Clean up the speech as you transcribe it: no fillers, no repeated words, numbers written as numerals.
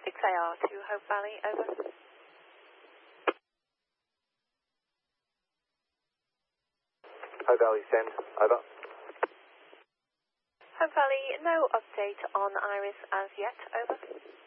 6AR to Hope Valley, over. Hope Valley, send, over. Hope Valley, no update on Iris as yet, over.